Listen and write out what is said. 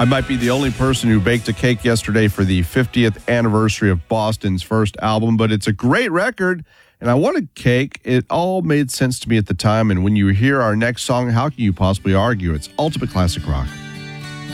I might be the only person who baked a cake yesterday for the 50th anniversary of Boston's first album, but it's a great record, and I wanted cake. It all made sense to me at the time, and when you hear our next song, how can you possibly argue? It's ultimate classic rock.